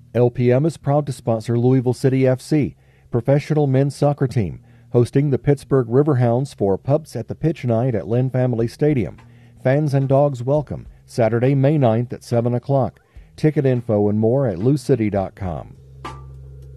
LPM is proud to sponsor Louisville City FC, professional men's soccer team, hosting the Pittsburgh Riverhounds for Pups at the Pitch Night at Lynn Family Stadium. Fans and dogs welcome, Saturday, May 9th at 7 o'clock. Ticket info and more at loucity.com.